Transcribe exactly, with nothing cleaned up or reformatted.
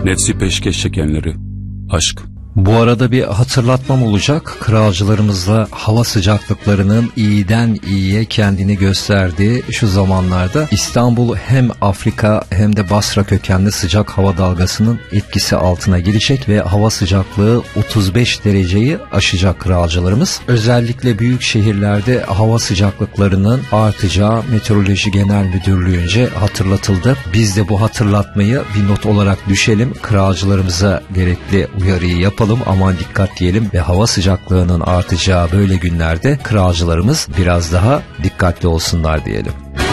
nefsi peşkeş çekenleri, aşk. Bu arada bir hatırlatmam olacak. Kralcılarımızla hava sıcaklıklarının iyiden iyiye kendini gösterdiği şu zamanlarda İstanbul hem Afrika hem de Basra kökenli sıcak hava dalgasının etkisi altına girecek ve hava sıcaklığı otuz beş dereceyi aşacak kralcılarımız. Özellikle büyük şehirlerde hava sıcaklıklarının artacağı Meteoroloji Genel Müdürlüğü'nce hatırlatıldı. Biz de bu hatırlatmayı bir not olarak düşelim. Kralcılarımıza gerekli uyarıyı yapalım. Aman dikkat diyelim ve hava sıcaklığının artacağı böyle günlerde kralcılarımız biraz daha dikkatli olsunlar diyelim.